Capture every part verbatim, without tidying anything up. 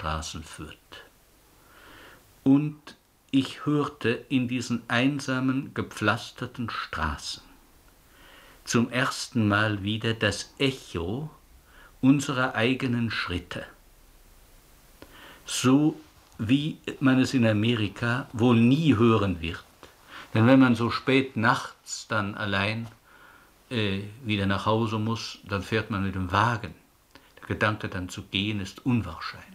Straßen führt. Und ich hörte in diesen einsamen, gepflasterten Straßen zum ersten Mal wieder das Echo unserer eigenen Schritte. So wie man es in Amerika wohl nie hören wird. Denn wenn man so spät nachts dann allein äh, wieder nach Hause muss, dann fährt man mit dem Wagen. Der Gedanke dann zu gehen ist unwahrscheinlich.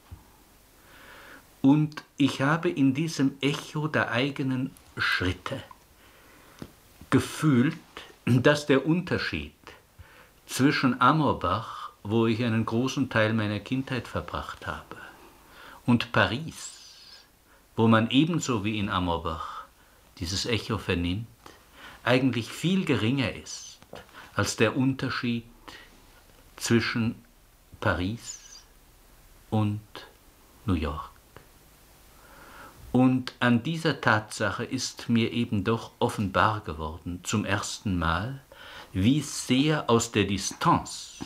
Und ich habe in diesem Echo der eigenen Schritte gefühlt, dass der Unterschied zwischen Amorbach, wo ich einen großen Teil meiner Kindheit verbracht habe, und Paris, wo man ebenso wie in Amorbach dieses Echo vernimmt, eigentlich viel geringer ist als der Unterschied zwischen Paris und New York. Und an dieser Tatsache ist mir eben doch offenbar geworden, zum ersten Mal, wie sehr aus der Distanz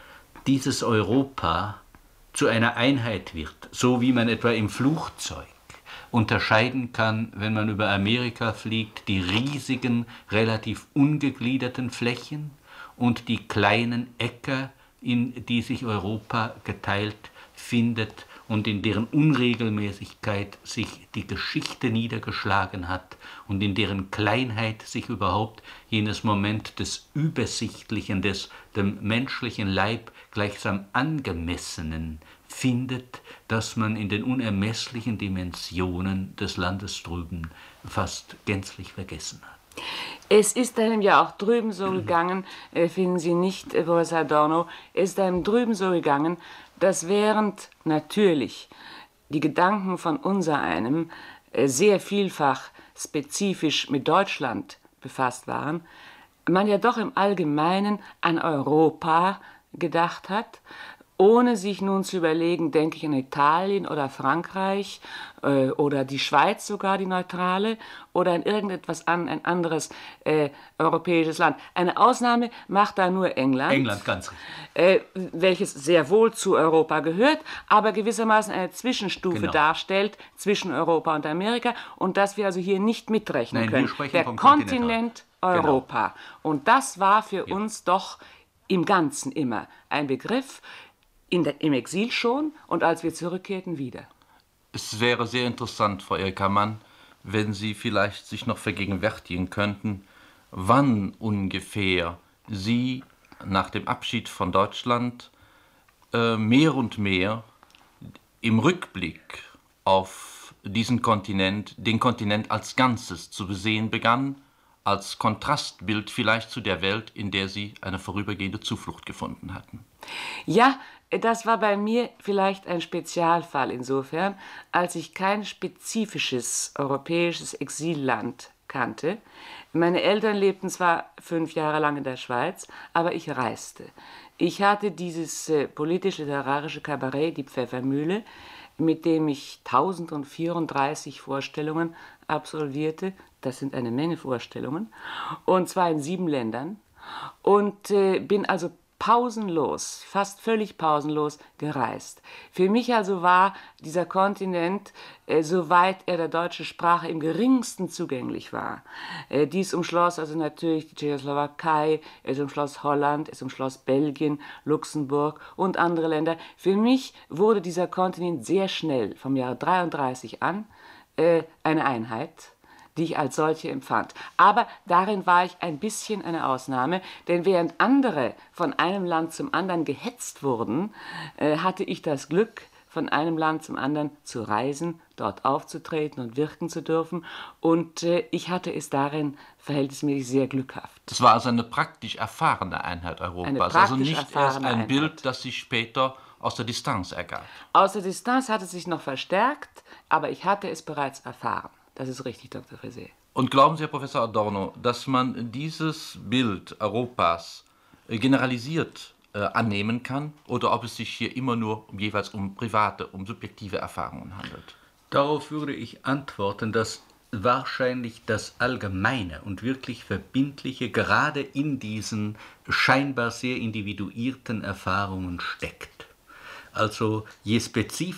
dieses Europa zu einer Einheit wird, so wie man etwa im Flugzeug unterscheiden kann, wenn man über Amerika fliegt, die riesigen, relativ ungegliederten Flächen und die kleinen Äcker, in die sich Europa geteilt findet und in deren Unregelmäßigkeit sich die Geschichte niedergeschlagen hat und in deren Kleinheit sich überhaupt jenes Moment des Übersichtlichen, des dem menschlichen Leib gleichsam angemessenen findet, dass man in den unermesslichen Dimensionen des Landes drüben fast gänzlich vergessen hat. Es ist einem ja auch drüben so gegangen, äh, finden Sie nicht, äh, Professor Adorno, es ist einem drüben so gegangen, dass während natürlich die Gedanken von unsereinem äh, sehr vielfach spezifisch mit Deutschland befasst waren, man ja doch im Allgemeinen an Europa gedacht hat, ohne sich nun zu überlegen, denke ich an Italien oder Frankreich äh, oder die Schweiz sogar, die neutrale, oder an irgendetwas an, ein anderes äh, europäisches Land. Eine Ausnahme macht da nur England. England, ganz richtig. Äh, welches sehr wohl zu Europa gehört, aber gewissermaßen eine Zwischenstufe Genau. darstellt zwischen Europa und Amerika und dass wir also hier nicht mitrechnen Nein, wir können. sprechen Der vom Kontinent Kontinental. Europa. Genau. Und das war für Ja. uns doch im Ganzen immer ein Begriff, in der, im Exil schon und als wir zurückkehrten wieder. Es wäre sehr interessant, Frau Erika Mann, wenn Sie vielleicht sich noch vergegenwärtigen könnten, wann ungefähr Sie nach dem Abschied von Deutschland äh, mehr und mehr im Rückblick auf diesen Kontinent, den Kontinent als Ganzes zu besehen begannen, als Kontrastbild vielleicht zu der Welt, in der Sie eine vorübergehende Zuflucht gefunden hatten. Ja, das war bei mir vielleicht ein Spezialfall insofern, als ich kein spezifisches europäisches Exilland kannte. Meine Eltern lebten zwar fünf Jahre lang in der Schweiz, aber ich reiste. Ich hatte dieses äh, politisch-literarische Kabarett, die Pfeffermühle, mit dem ich tausendvierunddreißig Vorstellungen absolvierte. Das sind eine Menge Vorstellungen. Und zwar in sieben Ländern. Und äh, bin also pausenlos, fast völlig pausenlos gereist. Für mich also war dieser Kontinent, äh, soweit er der deutschen Sprache im geringsten zugänglich war. Äh, dies umschloss also natürlich die Tschechoslowakei, es umschloss Holland, es umschloss Belgien, Luxemburg und andere Länder. Für mich wurde dieser Kontinent sehr schnell, vom Jahre dreiunddreißig an, äh, eine Einheit, die ich als solche empfand. Aber darin war ich ein bisschen eine Ausnahme, denn während andere von einem Land zum anderen gehetzt wurden, äh, hatte ich das Glück, von einem Land zum anderen zu reisen, dort aufzutreten und wirken zu dürfen. Und äh, ich hatte es darin verhältnismäßig sehr glückhaft. Das war also eine praktisch erfahrene Einheit Europas, also nicht erst ein Einheit. Bild, das sich später aus der Distanz ergab. Aus der Distanz hat es sich noch verstärkt, aber ich hatte es bereits erfahren. Das ist richtig, Doktor Frese. Und glauben Sie, Herr Professor Adorno, dass man dieses Bild Europas generalisiert äh, annehmen kann, oder ob es sich hier immer nur um, jeweils um private, um subjektive Erfahrungen handelt? Darauf würde ich antworten, dass wahrscheinlich das Allgemeine und wirklich Verbindliche gerade in diesen scheinbar sehr individuierten Erfahrungen steckt. Also je spezifischer